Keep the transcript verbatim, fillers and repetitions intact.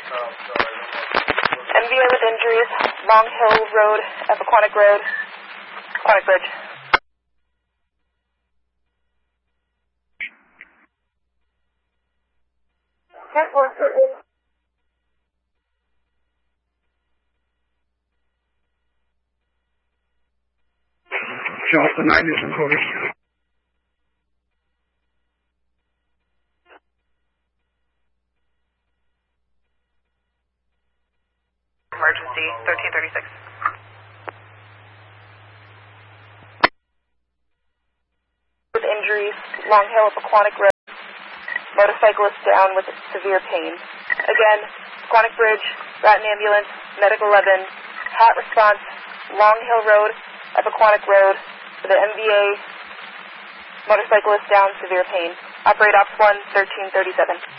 M V A with injuries, Long Hill Road, Epiquonic Road, Quonic Bridge. Charleston, I listen for it. Emergency, thirteen thirty-six. With injuries, Long Hill, Epiquonic Road, motorcyclist down with severe pain. Again, Quonic Bridge, Raton Ambulance, Medic eleven, hot response, Long Hill Road, Epiquonic Road, for the M V A, motorcyclist down, severe pain. Operate Ops one, thirteen thirty-seven.